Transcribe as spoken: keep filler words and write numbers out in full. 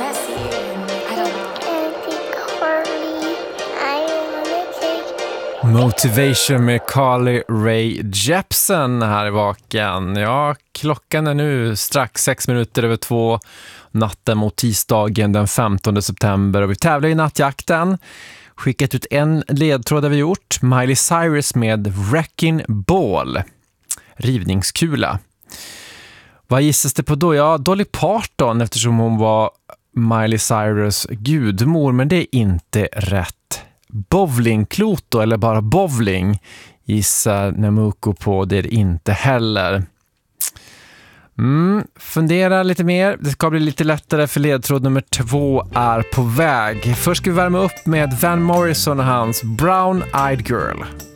miss you. And I don't know. Motivation med Carly Rae Jepsen här i Vaken. Ja, klockan är nu strax sex minuter över två, natten mot tisdagen den femtonde september, och vi tävlar i nattjakten. Skickat ut en ledtråd har vi gjort. Miley Cyrus med Wrecking Ball, rivningskula. Vad gissas det på då? Ja, Dolly Parton, eftersom hon var Miley Cyrus gudmor, men det är inte rätt. Bowlingkloto eller bara bowling gissar Namuko på, det är det inte heller. Mm, fundera lite mer. Det ska bli lite lättare, för ledtråd nummer två är på väg. Först ska vi värma upp med Van Morrison och hans Brown Eyed Girl.